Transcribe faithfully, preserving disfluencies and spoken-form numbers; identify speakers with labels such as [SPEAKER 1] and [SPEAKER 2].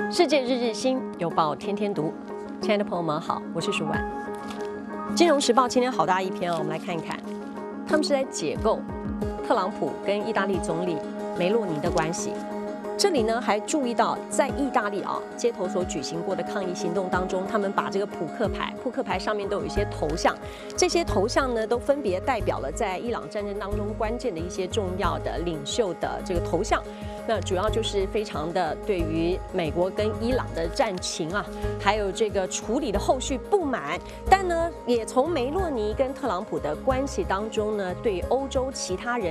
[SPEAKER 1] 世界日日新，邮报天天读。亲爱的朋友们好，我是舒婉。金融时报今天好大一篇哦，我们来看一看，他们是在解构特朗普跟意大利总理梅洛尼的关系。这里呢还注意到，在意大利啊街头所举行过的抗议行动当中，他们把这个扑克牌，扑克牌上面都有一些头像，这些头像呢都分别代表了在伊朗战争当中关键的一些重要的领袖的这个头像。那主要就是非常的对于美国跟伊朗的战情啊，还有这个处理的后续不满，但呢，也从梅洛尼跟特朗普的关系当中呢，对欧洲其他人